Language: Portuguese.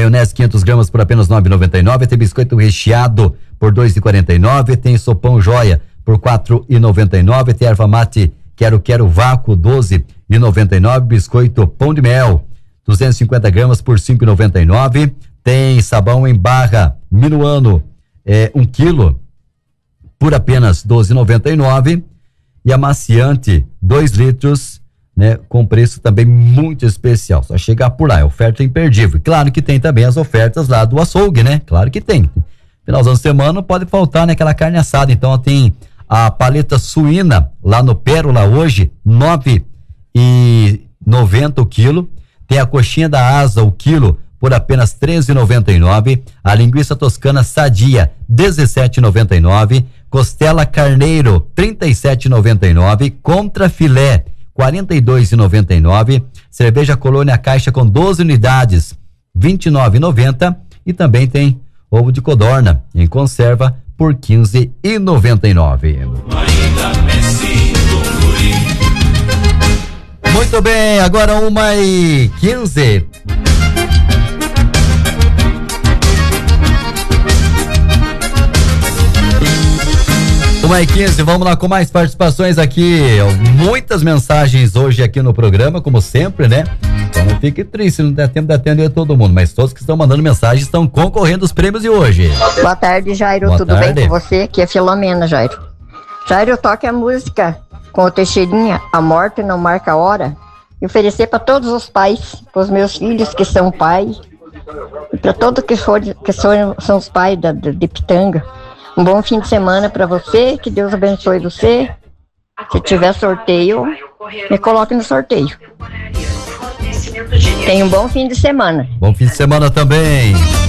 maionese 500 gramas por apenas R$ 9,99. Tem biscoito recheado por R$ 2,49. Tem sopão joia por R$ 4,99. Tem erva mate quero vácuo 12,99. Biscoito pão de mel 250 gramas por R$ 5,99. Tem sabão em barra Minuano 1 quilo por apenas R$ 12,99. E amaciante 2 litros, né, com preço também muito especial. Só chegar por lá, é oferta imperdível. Claro que tem também as ofertas lá do açougue, né? Claro que tem. Finalzão de semana não pode faltar, né, aquela carne assada. Então tem a paleta suína lá no Pérola hoje, R$ 9,90 o quilo. Tem a coxinha da asa o quilo por apenas R$ 13,99. A linguiça toscana sadia, R$ 17,99. Costela carneiro, R$ 37,99. Contra filé, R$ 42,99. Cerveja Colônia caixa com 12 unidades, R$ 29,90. E também tem ovo de codorna em conserva por R$ 15,99. Muito bem, agora 1h15. 1h15, vamos lá com mais participações aqui. Muitas mensagens hoje aqui no programa, como sempre, né? Então não fique triste, não dá tempo de atender todo mundo, mas todos que estão mandando mensagem estão concorrendo aos prêmios de hoje. Boa tarde, Jairo. Boa Tudo tarde. bem com você? Aqui é Filomena, Jairo. Jairo, toque a música com o Teixeirinha, A Morte Não Marca a Hora, e oferecer para todos os pais, para os meus filhos que são pais, e para todos que são os pais de Pitanga. Um bom fim de semana para você, que Deus abençoe você. Se tiver sorteio, me coloque no sorteio. Tenha um bom fim de semana. Bom fim de semana também.